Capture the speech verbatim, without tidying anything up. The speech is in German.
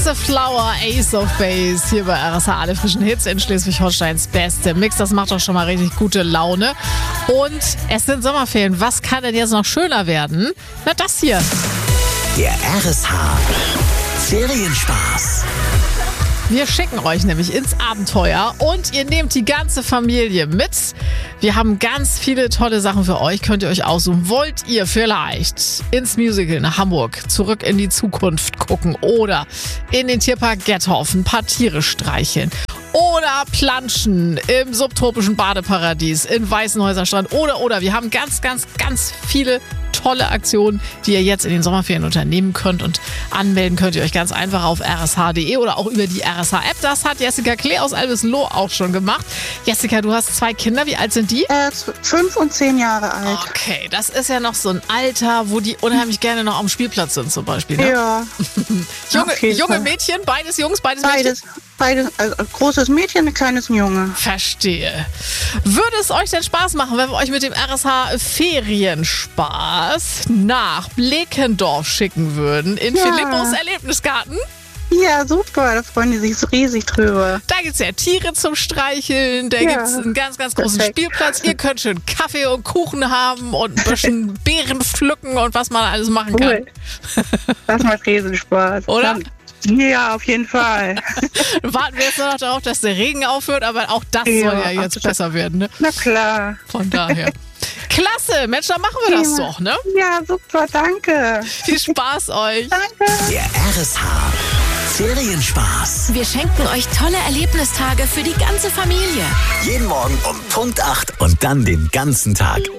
The Flower, Ace of Base, hier bei R S H, alle frischen Hits in Schleswig-Holsteins beste Mix. Das macht doch schon mal richtig gute Laune. Und es sind Sommerferien. Was kann denn jetzt noch schöner werden? Na, das hier. Der R S H Ferienspaß. Wir schicken euch nämlich ins Abenteuer und ihr nehmt die ganze Familie mit. Wir haben ganz viele tolle Sachen für euch, könnt ihr euch aussuchen. Wollt ihr vielleicht ins Musical nach Hamburg, zurück in die Zukunft gucken oder in den Tierpark Gethoff ein paar Tiere streicheln? Oder planschen im subtropischen Badeparadies in Weißenhäuser Strand. Oder, oder, wir haben ganz, ganz, ganz viele tolle Aktionen, die ihr jetzt in den Sommerferien unternehmen könnt. Und anmelden könnt ihr euch ganz einfach auf r s h punkt d e oder auch über die R S H-App. Das hat Jessica Klee aus Elbisloh auch schon gemacht. Jessica, du hast zwei Kinder. Wie alt sind die? Äh, fünf und zehn Jahre alt. Okay, das ist ja noch so ein Alter, wo die unheimlich gerne noch am Spielplatz sind zum Beispiel. Ne? Ja. junge, Auf jeden junge Fall. Mädchen, beides Jungs, beides, Beides. Mädchen? Beides, also ein großes Mädchen, ein kleines Junge. Verstehe. Würde es euch denn Spaß machen, wenn wir euch mit dem R S H Ferienspaß nach Bleckendorf schicken würden in Ja. Philippos Erlebnisgarten? Ja, super, da freuen die sich so riesig drüber. Da gibt es ja Tiere zum Streicheln, da Ja. gibt es einen ganz, ganz großen Perfekt. Spielplatz. Ihr könnt schön Kaffee und Kuchen haben und ein bisschen Beeren pflücken und was man alles machen kann. Cool. Das macht riesen Spaß. Oder? Ja, auf jeden Fall. Warten wir jetzt nur noch darauf, dass der Regen aufhört, aber auch das Ja, soll ja jetzt absolut. besser werden. Ne? Na klar. Von daher. Klasse, Mensch, dann machen wir das Prima. doch, ne? Ja, super, danke. Viel Spaß euch. Danke. Der R S H Ferienspaß. Wir schenken euch tolle Erlebnistage für die ganze Familie. Jeden Morgen um Punkt acht und dann den ganzen Tag